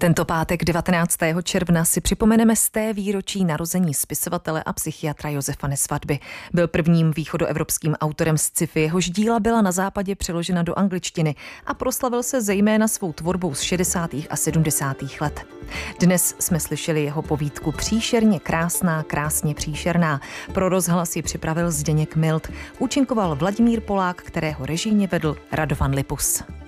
Tento pátek 19. června si připomeneme 100. výročí narození spisovatele a psychiatra Josefa Nesvadby. Byl prvním východoevropským autorem sci-fi, jehož díla byla na západě přeložena do angličtiny a proslavil se zejména svou tvorbou z 60. a 70. let. Dnes jsme slyšeli jeho povídku Příšerně krásná, krásně příšerná. Pro rozhlas ji připravil Zdeněk Mild. Účinkoval Vladimír Polák, kterého režijně vedl Radovan Lipus.